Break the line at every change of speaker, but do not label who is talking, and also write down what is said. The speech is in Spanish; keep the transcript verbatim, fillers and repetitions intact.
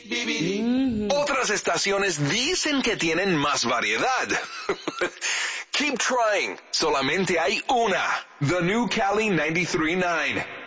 Mm-hmm.
Otras estaciones dicen que tienen más variedad. Keep trying. Solamente hay una. The New Cali ninety-three point nine.